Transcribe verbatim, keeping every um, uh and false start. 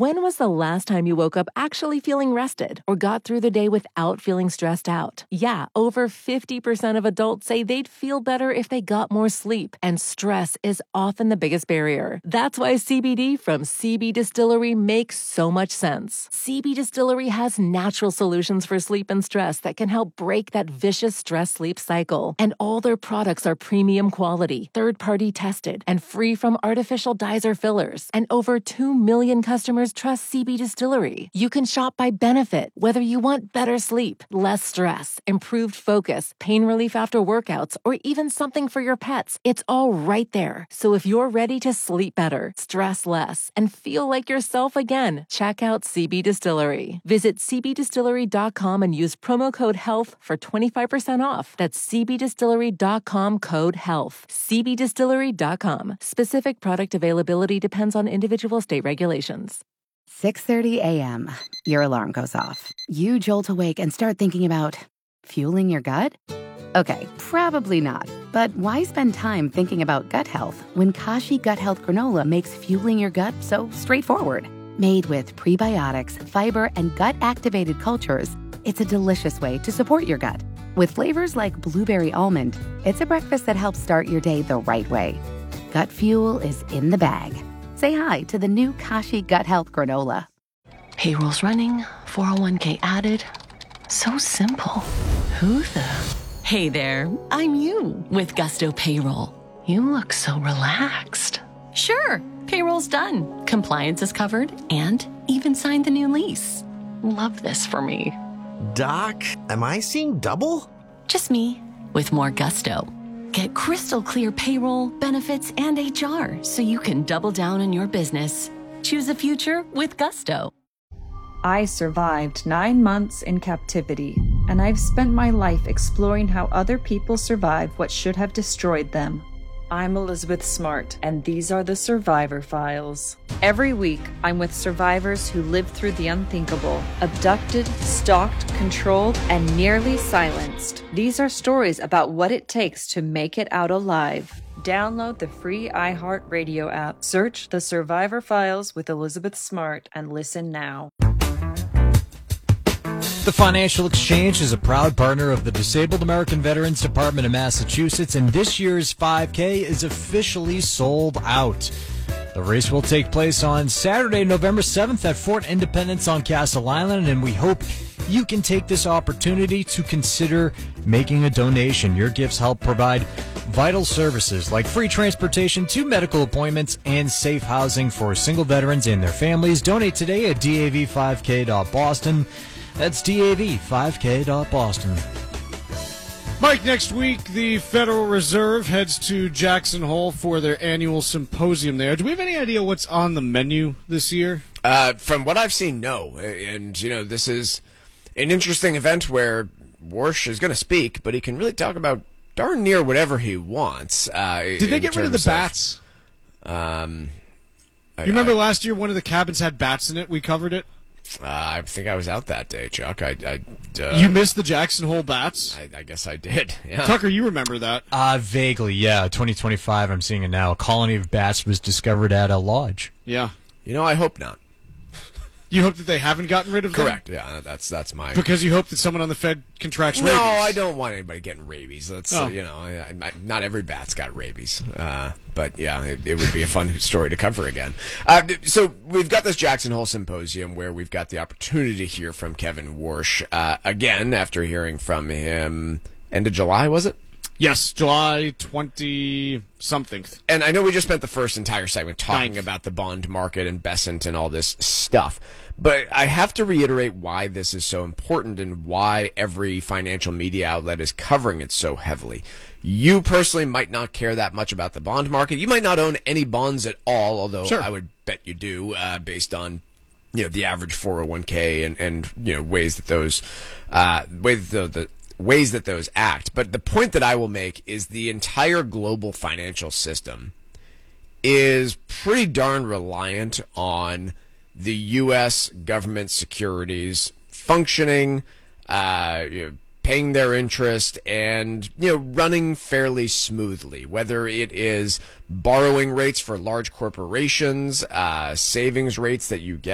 When was the last time you woke up actually feeling rested or got through the day without feeling stressed out? Yeah, over fifty percent of adults say they'd feel better if they got more sleep, and stress is often the biggest barrier. That's why C B D from C B Distillery makes so much sense. C B Distillery has natural solutions for sleep and stress that can help break that vicious stress-sleep cycle. And all their products are premium quality, third-party tested, and free from artificial dyes or fillers. And over two million customers trust C B Distillery. You can shop by benefit, whether you want better sleep, less stress, improved focus, pain relief after workouts, or even something for your pets. It's all right there. So if you're ready to sleep better, stress less, and feel like yourself again, check out C B Distillery. Visit c b distillery dot com and use promo code HEALTH for twenty-five percent off. That's c b distillery dot com code HEALTH. c b distillery dot com. Specific product availability depends on individual state regulations. six thirty a.m. Your alarm goes off. You jolt awake and start thinking about fueling your gut? Okay, probably not. But why spend time thinking about gut health when Kashi Gut Health Granola makes fueling your gut so straightforward? Made with prebiotics, fiber, and gut-activated cultures, it's a delicious way to support your gut. With flavors like blueberry almond, it's a breakfast that helps start your day the right way. Gut fuel is in the bag. Say hi to the new Kashi Gut Health Granola. Payroll's running, four oh one k added. So simple. Who the... Hey there, I'm you with Gusto Payroll. You look so relaxed. Sure, payroll's done. Compliance is covered and even signed the new lease. Love this for me. Doc, am I seeing double? Just me with more gusto. Get crystal clear payroll, benefits, and H R so you can double down on your business. Choose a future with Gusto. I survived nine months in captivity, and I've spent my life exploring how other people survived what should have destroyed them. I'm Elizabeth Smart, and these are the Survivor Files. Every week, I'm with survivors who lived through the unthinkable, abducted, stalked, controlled, and nearly silenced. These are stories about what it takes to make it out alive. Download the free iHeartRadio app, search The Survivor Files with Elizabeth Smart, and listen now. The Financial Exchange is a proud partner of the Disabled American Veterans Department of Massachusetts, and this year's five K is officially sold out. The race will take place on Saturday, November seventh at Fort Independence on Castle Island, and we hope you can take this opportunity to consider making a donation. Your gifts help provide vital services like free transportation to medical appointments and safe housing for single veterans and their families. Donate today at D A V five K dot boston. That's D A V five K dot boston. Mike, next week the Federal Reserve heads to Jackson Hole for their annual symposium there. Do we have any idea what's on the menu this year? Uh, from what I've seen, no. And, you know, this is an interesting event where Warsh is going to speak, but he can really talk about darn near whatever he wants. Uh, Did they get rid of the bats? Of, um, you I, remember I, last year one of the cabins had bats in it? We covered it. Uh, I think I was out that day, Chuck. I, I uh, you missed the Jackson Hole bats? I, I guess I did. Yeah. Tucker, you remember that? Uh, vaguely, yeah. twenty twenty-five, I'm seeing it now. A colony of bats was discovered at a lodge. Yeah. You know, I hope not. You hope that they haven't gotten rid of them? Correct, yeah. That's that's my... Because you hope that someone on the Fed contracts rabies? No, I don't want anybody getting rabies. That's, oh. uh, you know, I, I, not every bat's got rabies. Uh, but, yeah, it, it would be a fun story to cover again. Uh, so we've got this Jackson Hole Symposium where we've got the opportunity to hear from Kevin Warsh. Uh, again, after hearing from him end of July, was it? Yes, July twentieth-something. And I know we just spent the first entire segment talking Ninth. about the bond market and Bessent and all this stuff. But I have to reiterate why this is so important and why every financial media outlet is covering it so heavily. You personally might not care that much about the bond market. You might not own any bonds at all, although sure. I would bet you do, uh, based on, you know, the average four oh one k and, and you know, ways that those uh, ways that the, the ways that those act. But the point that I will make is the entire global financial system is pretty darn reliant on the U S government securities functioning, uh, you know, paying their interest, and, you know, running fairly smoothly, whether it is borrowing rates for large corporations, uh, savings rates that you get